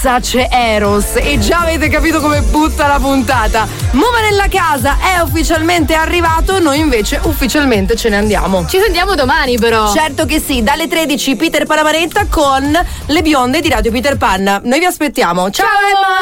C'è Eros e già avete capito come butta la puntata. Muma nella casa è ufficialmente arrivato, noi invece ufficialmente ce ne andiamo. Ci sentiamo domani però. Certo che sì, dalle 13 Peter Panamaretta con le bionde di Radio Peter Pan. Noi vi aspettiamo. Ciao Emma!